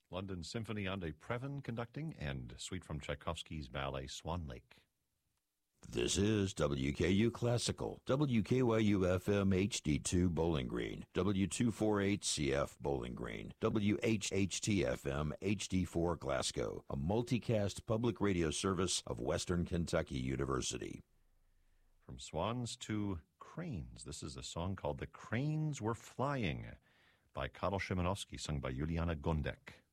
London Symphony André Previn conducting, and suite from Tchaikovsky's ballet Swan Lake. This is WKU Classical, WKYU-FM HD2 Bowling Green, W248CF Bowling Green, WHHT-FM HD4 Glasgow, a multicast public radio service of Western Kentucky University. From Swans to Cranes, this is a song called The Cranes Were Flying by Karol Szymanowski, sung by Juliana Gondek.